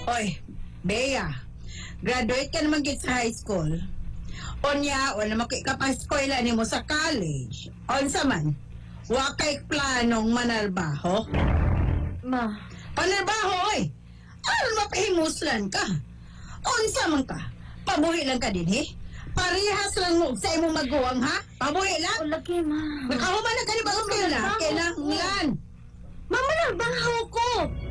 Oy, Bea, graduate ka naman gid sa high school. Onya, wala makikapaskoyla ni mo sa college. Onsa man, wa kay planong manarbaho. Ma, Panarbaho, oy! Ano mapahimuslan ka? Onsa man ka? Pabuhi lang ka din, eh? Parehas lang mo sa imong maguwang, ha? Pabuhi lang? lagi, ma. Nakahuman na ka ni Bagong Kailan? Kailangan. Mama, nagbangaw ko.